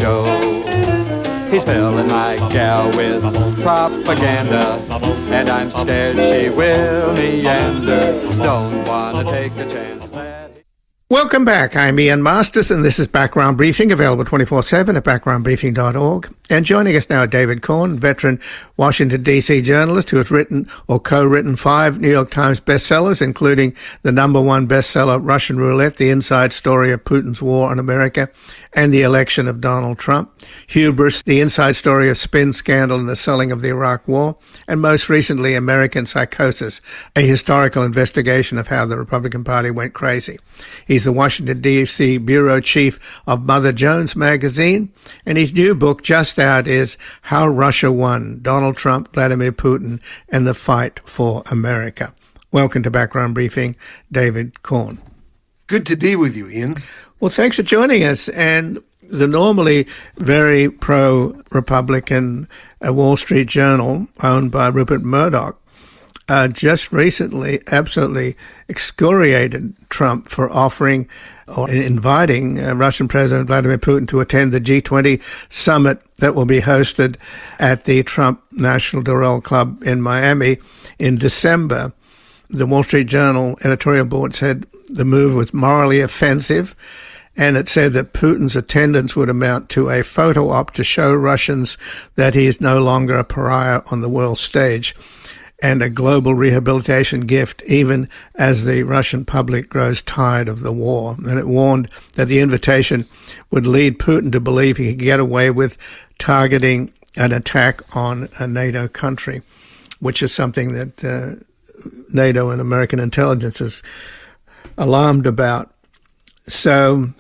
Joe. He's filling my gal with propaganda, and I'm scared she will meander. Don't want to take a chance that... Welcome back. I'm Ian Masters, and this is Background Briefing, available 24/7 at backgroundbriefing.org. And joining us now, David Corn, veteran Washington, D.C. journalist who has written or co-written 5 New York Times bestsellers, including the #1 bestseller, Russian Roulette, The Inside Story of Putin's War on America and the Election of Donald Trump; Hubris, The Inside Story of Spin, Scandal, and the Selling of the Iraq War; and most recently, American Psychosis, a historical investigation of how the Republican Party went crazy. He's the Washington, D.C. bureau chief of Mother Jones magazine, and his new book, just out, is How Russia Won: Donald Trump, Vladimir Putin, and the Fight for America. Welcome to Background Briefing, David Corn. Good to be with you, Ian. Well, thanks for joining us. And the normally very pro-Republican Wall Street Journal, owned by Rupert Murdoch, just recently absolutely excoriated Trump for offering or inviting Russian President Vladimir Putin to attend the G20 summit that will be hosted at the Trump National Doral Club in Miami in December. The Wall Street Journal editorial board said the move was morally offensive, and it said that Putin's attendance would amount to a photo op to show Russians that he is no longer a pariah on the world stage, and a global rehabilitation gift even as the Russian public grows tired of the war. And it warned that the invitation would lead Putin to believe he could get away with targeting an attack on a NATO country, which is something that NATO and American intelligence is alarmed about. So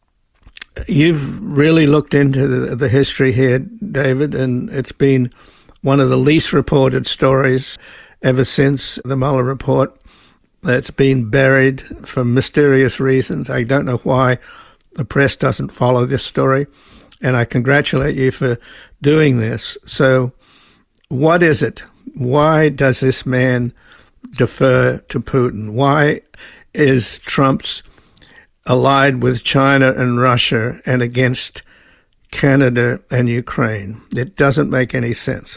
you've really looked into the history here, David, and it's been one of the least reported stories ever since the Mueller report. It's been buried for mysterious reasons. I don't know why the press doesn't follow this story, and I congratulate you for doing this. So what is it? Why does this man defer to Putin? Why is Trump's allied with China and Russia and against Canada and Ukraine? It doesn't make any sense.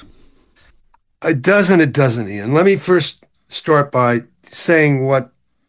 It doesn't, Ian. Let me first start by saying what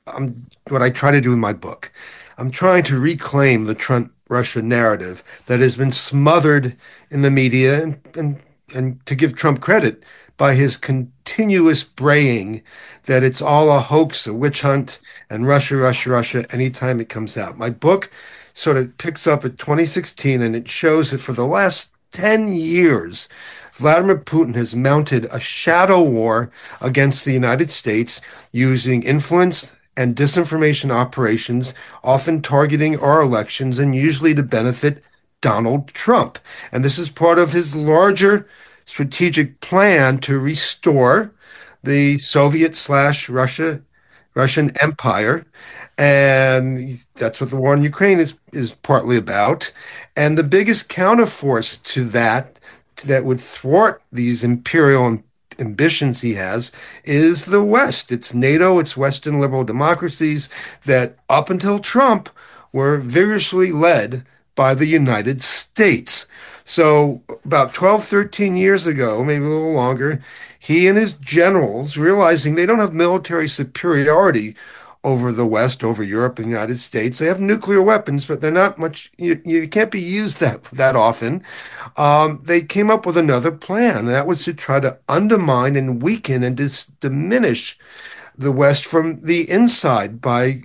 I try to do in my book. I'm trying to reclaim the Trump-Russia narrative that has been smothered in the media, and to give Trump credit by his continuous braying that it's all a hoax, a witch hunt, and Russia, anytime it comes out. My book sort of picks up at 2016, and it shows that for the last 10 years, Vladimir Putin has mounted a shadow war against the United States using influence and disinformation operations, often targeting our elections and usually to benefit Donald Trump. And this is part of his larger strategic plan to restore the Soviet/Russian empire. And that's what the war in Ukraine is partly about. And the biggest counterforce to that would thwart these imperial ambitions he has is the West. It's NATO, it's Western liberal democracies that up until Trump were vigorously led by the United States. So about 12, 13 years ago, maybe a little longer, he and his generals, realizing they don't have military superiority over the West, over Europe and the United States. They have nuclear weapons, but they're not much, you can't be used that often. They came up with another plan, and that was to try to undermine and weaken and diminish the West from the inside by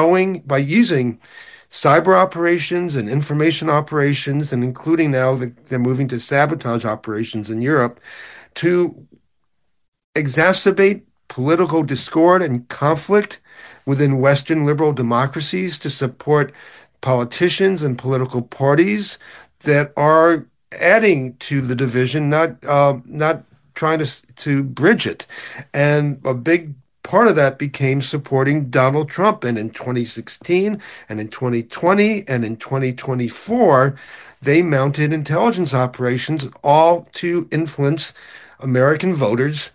using cyber operations and information operations, and including now they're moving to sabotage operations in Europe to exacerbate political discord and conflict within Western liberal democracies, to support politicians and political parties that are adding to the division, not trying to bridge it. And a big part of that became supporting Donald Trump. And in 2016 and in 2020 and in 2024, they mounted intelligence operations all to influence American voters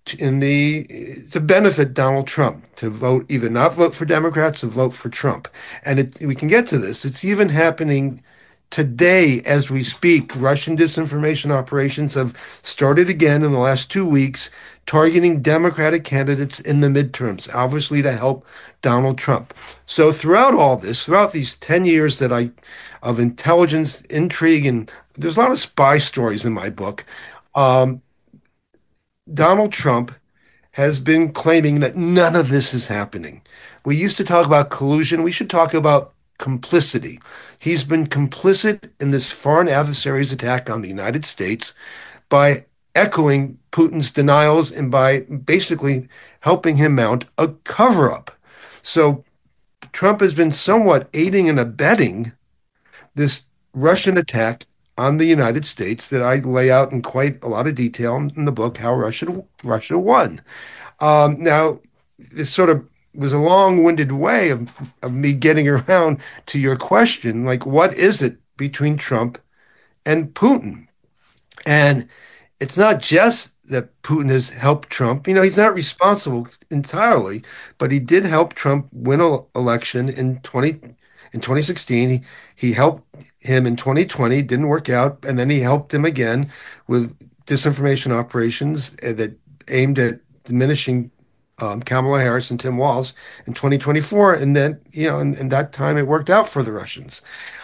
to benefit Donald Trump, to not vote for Democrats, to vote for Trump. And we can get to this. It's even happening Today, as we speak, Russian disinformation operations have started again in the last 2 weeks, targeting Democratic candidates in the midterms, obviously to help Donald Trump. So throughout all this, throughout these 10 years of intelligence, intrigue, and there's a lot of spy stories in my book, um, Donald Trump has been claiming that none of this is happening. We used to talk about collusion. We should talk about complicity. He's been complicit in this foreign adversary's attack on the United States by echoing Putin's denials and by basically helping him mount a cover up. So Trump has been somewhat aiding and abetting this Russian attack on the United States that I lay out in quite a lot of detail in the book, How Russia Won. Now, this sort of was a long-winded way of me getting around to your question, like, what is it between Trump and Putin? And it's not just that Putin has helped Trump. He's not responsible entirely, but he did help Trump win an election in 2016. He helped him in 2020, didn't work out, and then he helped him again with disinformation operations that aimed at diminishing Kamala Harris and Tim Walz in 2024, and then in that time it worked out for the Russians.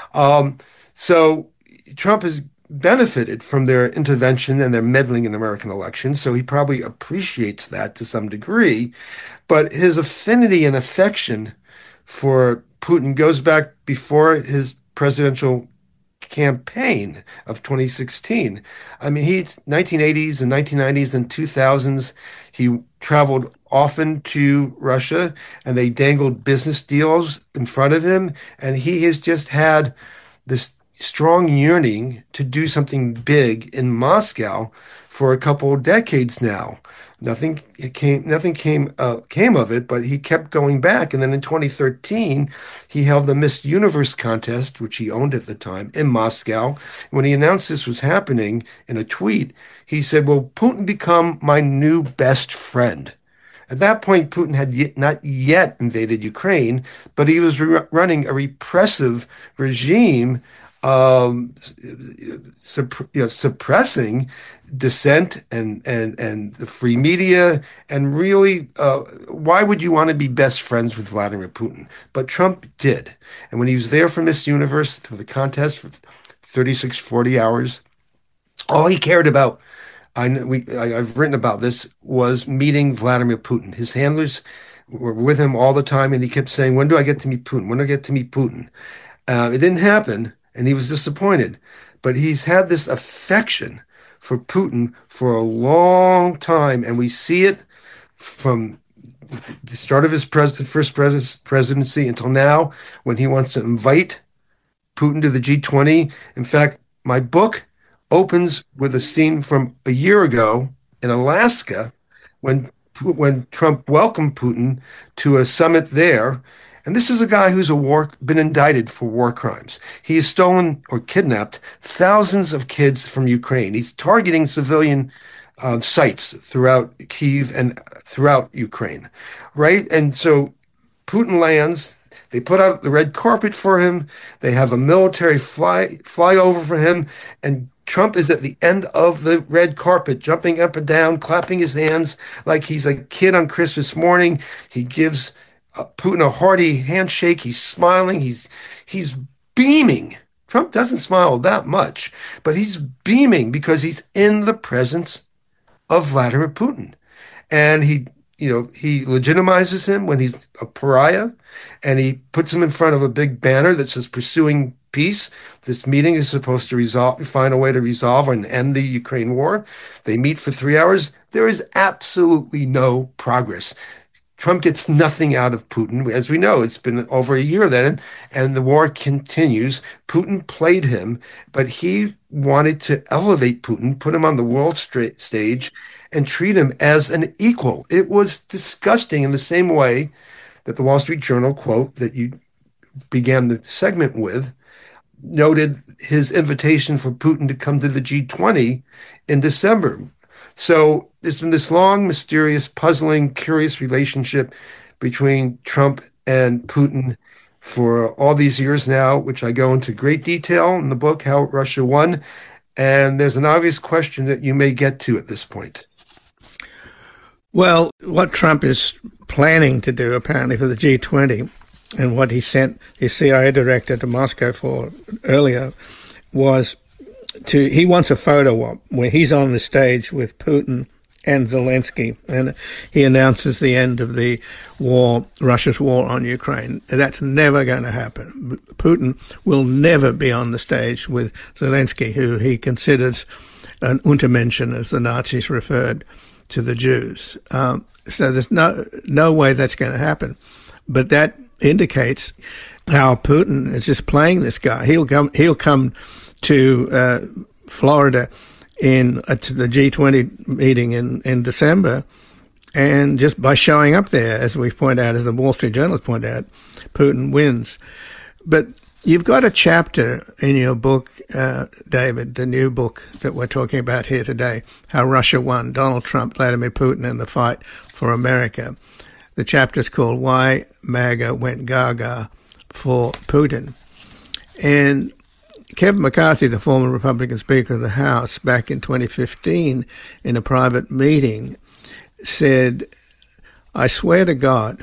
So Trump has benefited from their intervention and their meddling in American elections, so he probably appreciates that to some degree. But his affinity and affection for Putin goes back before his presidential campaign of 2016. I mean, he's 1980s and 1990s and 2000s. He traveled often to Russia, and they dangled business deals in front of him. And he has just had this strong yearning to do something big in Moscow for a couple of decades now. Nothing came of it, but he kept going back. And then in 2013, he held the Miss Universe contest, which he owned at the time, in Moscow. When he announced this was happening in a tweet, he said, "Will Putin become my new best friend?" At that point, Putin had not yet invaded Ukraine, but he was running a repressive regime, suppressing dissent and the free media. And really, why would you want to be best friends with Vladimir Putin? But Trump did. And when he was there for Miss Universe, for the contest for 36, 40 hours, all he cared about, I've written about this, was meeting Vladimir Putin. His handlers were with him all the time, and he kept saying, "When do I get to meet Putin? When do I get to meet Putin?" It didn't happen, and he was disappointed. But he's had this affection for Putin for a long time, and we see it from the start of his first presidency until now, when he wants to invite Putin to the G20. In fact, my book opens with a scene from a year ago in Alaska when Trump welcomed Putin to a summit there. And this is a guy who's been indicted for war crimes. He has stolen or kidnapped thousands of kids from Ukraine. He's targeting civilian sites throughout Kyiv and throughout Ukraine, right? And so Putin lands. They put out the red carpet for him. They have a military flyover for him, and Trump is at the end of the red carpet, jumping up and down, clapping his hands like he's a kid on Christmas morning. He gives Putin a hearty handshake. He's smiling. He's beaming. Trump doesn't smile that much, but he's beaming because he's in the presence of Vladimir Putin. And he legitimizes him when he's a pariah, and he puts him in front of a big banner that says "Pursuing Peace." This meeting is supposed to find a way to resolve and end the Ukraine war. They meet for 3 hours. There is absolutely no progress. Trump gets nothing out of Putin. As we know, it's been over a year then, and the war continues. Putin played him, but he wanted to elevate Putin, put him on the world stage, and treat him as an equal. It was disgusting, in the same way that the Wall Street Journal quote that you began the segment with noted his invitation for Putin to come to the G20 in December. So there's been this long, mysterious, puzzling, curious relationship between Trump and Putin for all these years now, which I go into great detail in the book, How Russia Won. And there's an obvious question that you may get to at this point. Well, what Trump is planning to do, apparently, for the G20, and what he sent his CIA director to Moscow for earlier, was he wants a photo op where he's on the stage with Putin and Zelensky, and he announces the end of the war, Russia's war on Ukraine. That's never going to happen. Putin will never be on the stage with Zelensky, who he considers an Untermenschen, as the Nazis referred to the Jews. So there's no way that's going to happen. But that indicates how Putin is just playing this guy. He'll come to Florida to the G20 meeting in December, and just by showing up there, as we point out, as the Wall Street Journal point out, Putin wins. But you've got a chapter in your book, David, the new book that we're talking about here today, How Russia Won, Donald Trump, Vladimir Putin, and the Fight for America. The chapter is called Why MAGA Went Gaga for Putin. And Kevin McCarthy, the former Republican Speaker of the House, back in 2015 in a private meeting, said, I swear to God,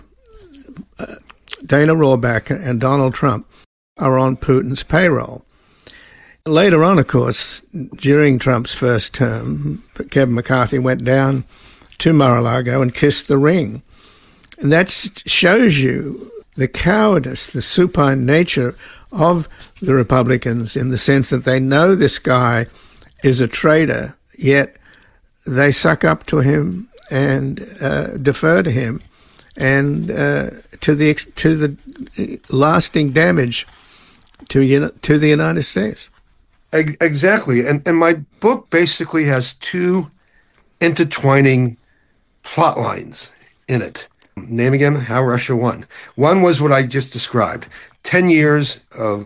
Dana Rohrabacher and Donald Trump are on Putin's payroll. Later on, of course, during Trump's first term, Kevin McCarthy went down to Mar-a-Lago and kissed the ring. And that shows you the cowardice, the supine nature of the Republicans, in the sense that they know this guy is a traitor, yet they suck up to him and defer to him, and to the lasting damage to the United States. Exactly. And my book basically has two intertwining plot lines in it. Name again, How Russia Won. One was what I just described, 10 years of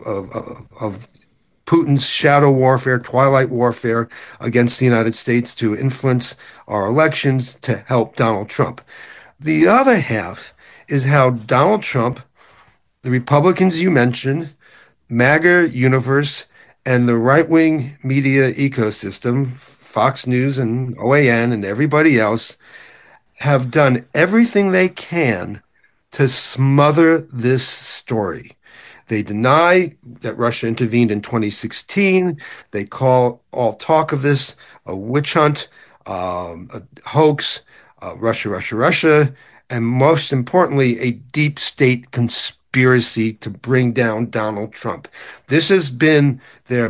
Putin's shadow warfare, twilight warfare against the United States to influence our elections to help Donald Trump. The other half is how Donald Trump, the Republicans you mentioned, MAGA universe, and the right-wing media ecosystem, Fox News and OAN and everybody else, have done everything they can to smother this story. They deny that Russia intervened in 2016. They call all talk of this a witch hunt, a hoax, Russia, and most importantly, a deep state conspiracy to bring down Donald Trump. This has been their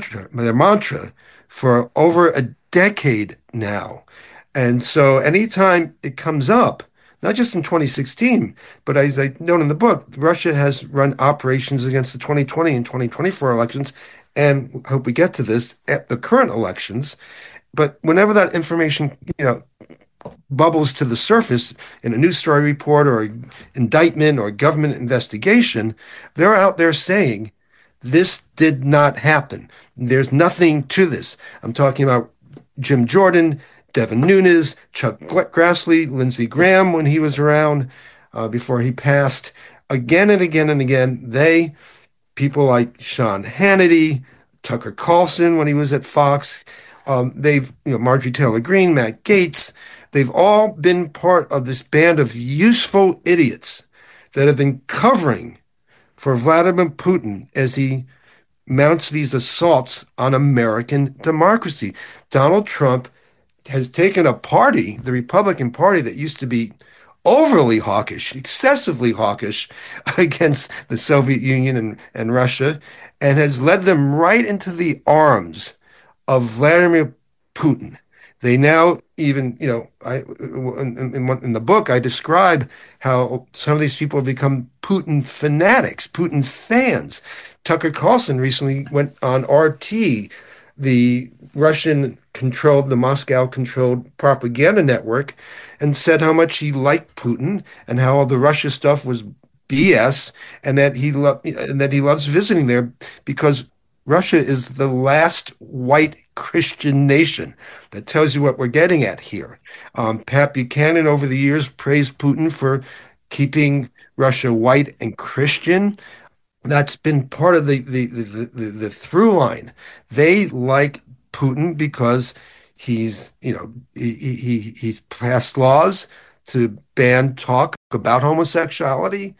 mantra for over a decade now. And so anytime it comes up, not just in 2016, but as I note in the book, Russia has run operations against the 2020 and 2024 elections, and I hope we get to this, at the current elections. But whenever that information, bubbles to the surface in a news story report or indictment or government investigation, they're out there saying, this did not happen. There's nothing to this. I'm talking about Jim Jordan, Devin Nunes, Chuck Grassley, Lindsey Graham when he was around before he passed. Again and again and again, people like Sean Hannity, Tucker Carlson when he was at Fox, Marjorie Taylor Greene, Matt Gaetz, they've all been part of this band of useful idiots that have been covering for Vladimir Putin as he mounts these assaults on American democracy. Donald Trump has taken a party, the Republican Party, that used to be overly hawkish, excessively hawkish against the Soviet Union and Russia, and has led them right into the arms of Vladimir Putin. They now even, in the book, I describe how some of these people have become Putin fanatics, Putin fans. Tucker Carlson recently went on RT, the the Moscow-controlled propaganda network, and said how much he liked Putin and how all the Russia stuff was BS, and that he loves visiting there because Russia is the last white Christian nation. That tells you what we're getting at here. Pat Buchanan over the years praised Putin for keeping Russia white and Christian. That's been part of the through line. They like Putin because he's passed laws to ban talk about homosexuality.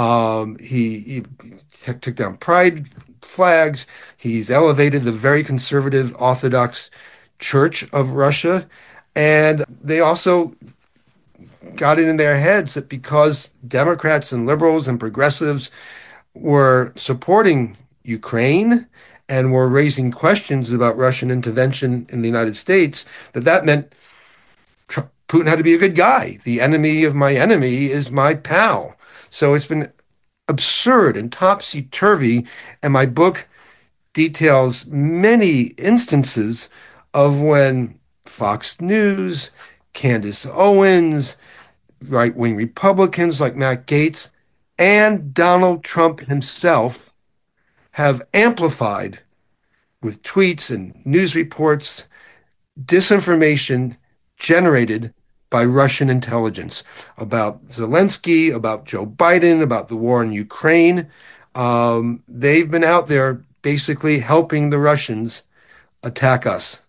He took down pride flags. He's elevated the very conservative Orthodox Church of Russia. And they also got it in their heads that because Democrats and liberals and progressives were supporting Ukraine and were raising questions about Russian intervention in the United States, that meant Putin had to be a good guy. The enemy of my enemy is my pal. So it's been absurd and topsy-turvy. And my book details many instances of when Fox News, Candace Owens, right-wing Republicans like Matt Gaetz, and Donald Trump himself have amplified with tweets and news reports disinformation generated by Russian intelligence about Zelensky, about Joe Biden, about the war in Ukraine. They've been out there basically helping the Russians attack us.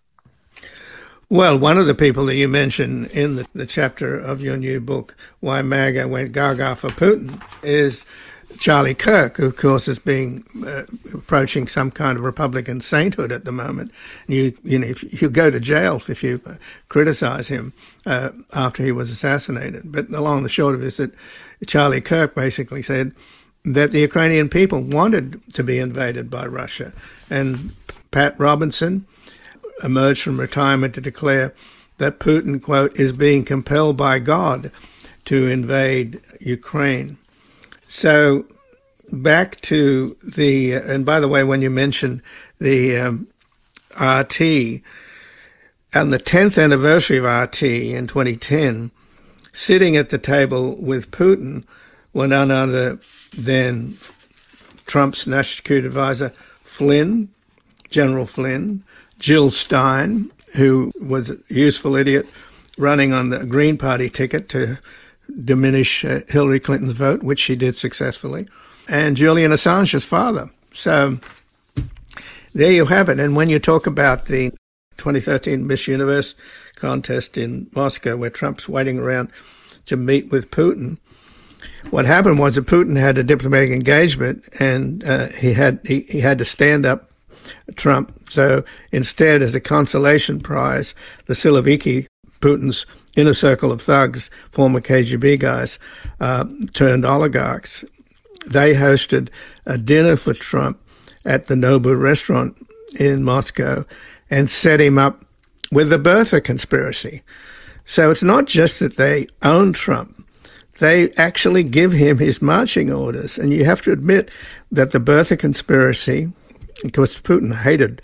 Well, one of the people that you mentioned in the chapter of your new book, Why MAGA Went Gaga for Putin, is Charlie Kirk, who, of course, is approaching some kind of Republican sainthood at the moment. You go to jail if you criticize him after he was assassinated. But the long and the short of it is that Charlie Kirk basically said that the Ukrainian people wanted to be invaded by Russia. And Pat Robinson emerged from retirement to declare that Putin, quote, is being compelled by God to invade Ukraine. So back to and by the way, when you mentioned the RT, on the 10th anniversary of RT in 2010, sitting at the table with Putin were none other than Trump's national security advisor, Flynn, General Flynn, Jill Stein, who was a useful idiot running on the Green Party ticket to diminish Hillary Clinton's vote, which she did successfully, and Julian Assange's father. So there you have it. And when you talk about the 2013 Miss Universe contest in Moscow, where Trump's waiting around to meet with Putin, what happened was that Putin had a diplomatic engagement, and he had to stand up Trump. So instead, as a consolation prize, the Siloviki, Putin's inner circle of thugs, former KGB guys, turned oligarchs, they hosted a dinner for Trump at the Nobu restaurant in Moscow and set him up with the birther conspiracy. So it's not just that they own Trump. They actually give him his marching orders. And you have to admit that the birther conspiracy, because Putin hated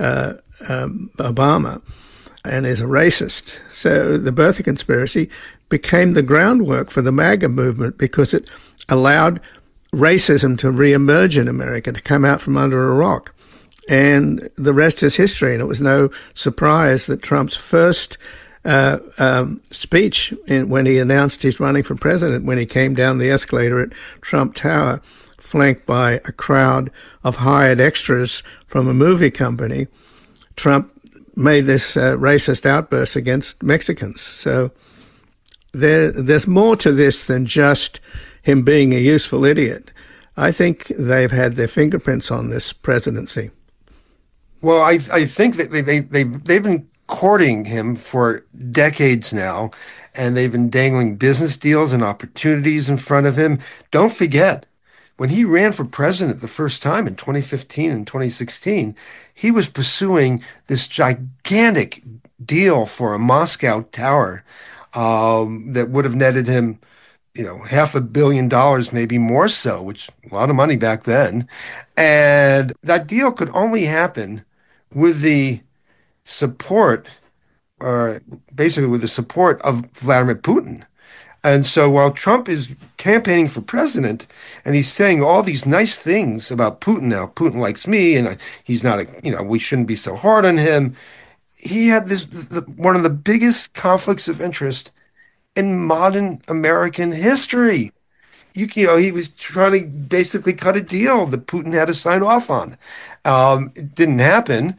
Obama and is a racist. So the birther conspiracy became the groundwork for the MAGA movement because it allowed racism to reemerge in America, to come out from under a rock. And the rest is history. And it was no surprise that Trump's first speech when he announced he's running for president, when he came down the escalator at Trump Tower, flanked by a crowd of hired extras from a movie company, Trump made this racist outburst against Mexicans. So there's more to this than just him being a useful idiot. I think they've had their fingerprints on this presidency. Well, I think that they've been courting him for decades now, and they've been dangling business deals and opportunities in front of him. Don't forget, when he ran for president the first time in 2015 and 2016, he was pursuing this gigantic deal for a Moscow tower that would have netted him, $500 million, maybe more so, which a lot of money back then. And that deal could only happen with the support, or basically with the support of Vladimir Putin. And so while Trump is campaigning for president and he's saying all these nice things about Putin now, Putin likes me and he's not we shouldn't be so hard on him. He had one of the biggest conflicts of interest in modern American history. he was trying to basically cut a deal that Putin had to sign off on. It didn't happen.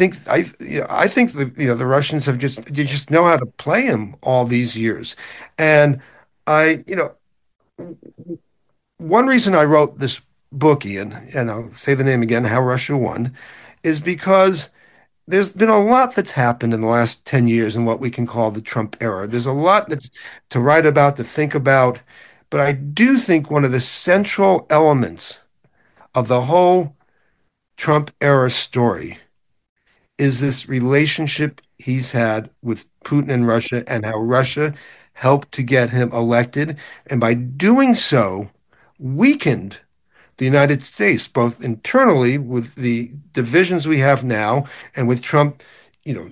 I think the Russians they just know how to play him all these years. And I, you know, one reason I wrote this book, Ian, and I'll say the name again, How Russia Won, is because there's been a lot that's happened in the last 10 years in what we can call the Trump era. There's a lot that's to write about, to think about, but I do think one of the central elements of the whole Trump era story is this relationship he's had with Putin and Russia and how Russia helped to get him elected. And by doing so, weakened the United States, both internally with the divisions we have now and with Trump, you know,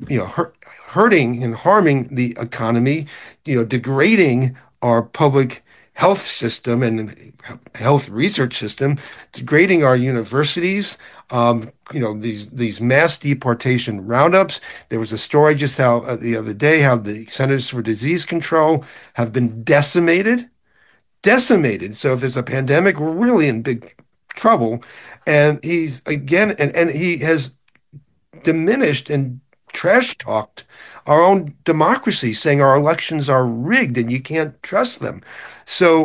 hurting and harming the economy, degrading our public health system and health research system, degrading our universities, these mass deportation roundups. There was a story just how the other day how the Centers for Disease Control have been decimated. So if there's a pandemic, we're really in big trouble. And he's again, and he has diminished and trash talked our own democracy, saying our elections are rigged and you can't trust them. So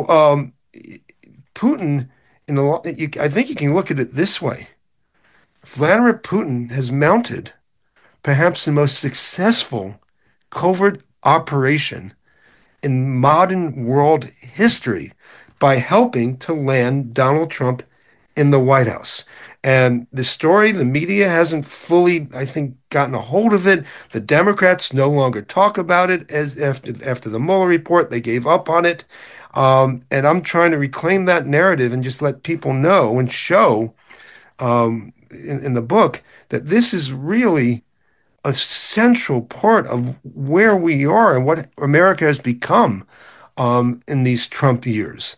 Putin, I think you can look at it this way. Vladimir Putin has mounted perhaps the most successful covert operation in modern world history by helping to land Donald Trump in the White House. And the story, the media hasn't fully, I think, gotten a hold of it. The Democrats no longer talk about it as after the Mueller report. They gave up on it. And I'm trying to reclaim that narrative and just let people know and show in the book that this is really a central part of where we are and what America has become in these Trump years.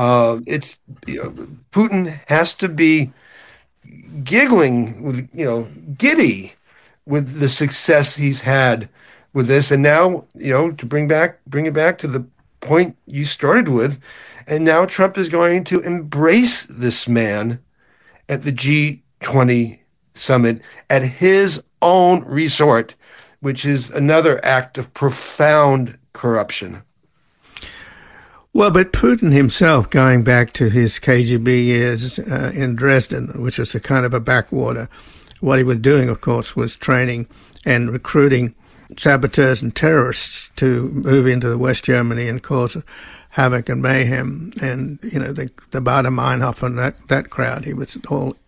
Putin has to be giggling with, giddy with the success he's had with this. And now, to bring it back to the point you started with, and now Trump is going to embrace this man at the G20 summit at his own resort, which is another act of profound corruption. Well, but Putin himself, going back to his KGB years in Dresden, which was a kind of a backwater, what he was doing, of course, was training and recruiting saboteurs and terrorists to move into West Germany and cause havoc and mayhem. And, the Baader Meinhof and that crowd, he was all